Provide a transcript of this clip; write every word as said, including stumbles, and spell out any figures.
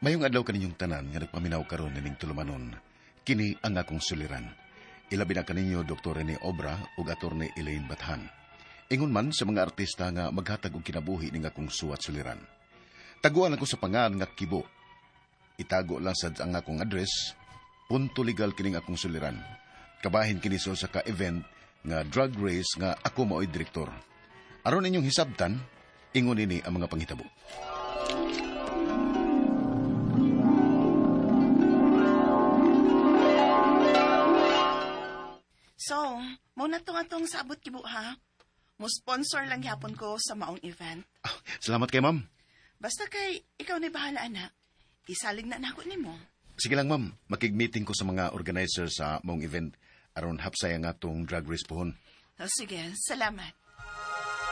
Mayong adlaw kaninyong tanan nga nagpaminaw karon nining tulumanon. Kini ang akong suliran. Ilabi na kaninyo Doktor Rene Obra ug Attorney Elaine Bathan. Ingon man sa mga artista nga maghatag og kinabuhi ning akong suwat suliran. Taguan ako sa pangan nga Kibo. Itago lang sad ang akong address. Punto legal kining akong suliran. Kabahin kini sa ka event nga drag race nga ako mao'y direktor. Aron inyong hisabtan, ingon ini ang mga panghitabo. So, mo na tong atong sabot Kibo ha. Mo sponsor lang yapon ko sa maong event. Ah, salamat kay ma'am. Basta kay ikaw na bahala anak. Isalig na nako nimo. Sige lang ma'am, makig-meeting ko sa mga organizer sa maong event aron hapsay ang atong drag race pohon. O sige, salamat.